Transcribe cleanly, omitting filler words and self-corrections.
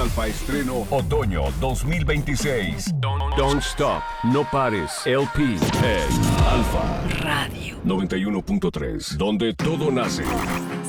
Alfa estreno Otoño 2026. Don't Stop, No Pares, LP en Alfa Radio 91.3, donde todo nace.